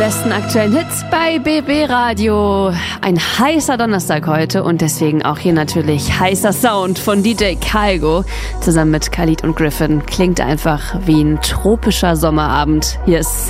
besten aktuellen Hits bei BB Radio. Ein heißer Donnerstag heute und deswegen auch hier natürlich heißer Sound von DJ Kygo zusammen mit Khalid und Griffin. Klingt einfach wie ein tropischer Sommerabend. Hier ist